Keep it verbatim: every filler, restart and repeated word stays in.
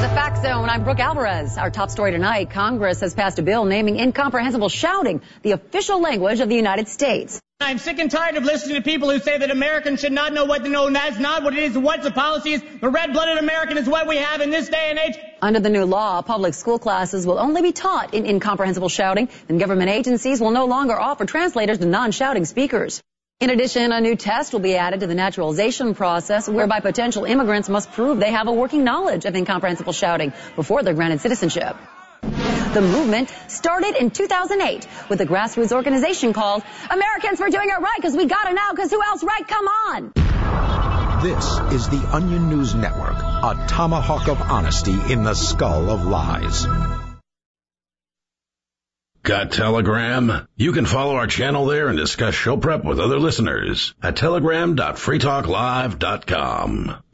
The Fact Zone, I'm Brooke Alvarez. Our top story tonight, Congress has passed a bill naming incomprehensible shouting the official language of the United States. I'm sick and tired of listening to people who say that Americans should not know what to know, and that's not what it is, what the policy is. The red-blooded American is what we have in this day and age. Under the new law, public school classes will only be taught in incomprehensible shouting, and government agencies will no longer offer translators to non-shouting speakers. In addition, a new test will be added to the naturalization process, whereby potential immigrants must prove they have a working knowledge of incomprehensible shouting before they're granted citizenship. The movement started in two thousand eight with a grassroots organization called Americans for Doing It Right, because we gotta know, because who else right? Come on! This is the Onion News Network, a tomahawk of honesty in the skull of lies. Got Telegram? You can follow our channel there and discuss show prep with other listeners at telegram dot free talk live dot com.